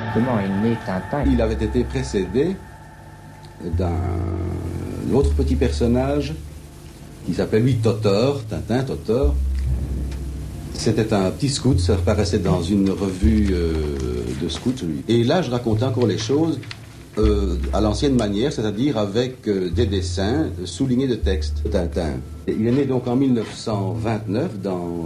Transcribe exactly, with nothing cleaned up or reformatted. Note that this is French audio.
Comment est né Tintin? Il avait été précédé d'un autre petit personnage qui s'appelait lui Totor, Tintin, Totor. C'était un petit scout, ça apparaissait dans une revue euh, de scouts. Lui. Et là, je racontais encore les choses euh, à l'ancienne manière, c'est-à-dire avec euh, des dessins soulignés de textes, Tintin. Et il est né donc en mille neuf cent vingt-neuf dans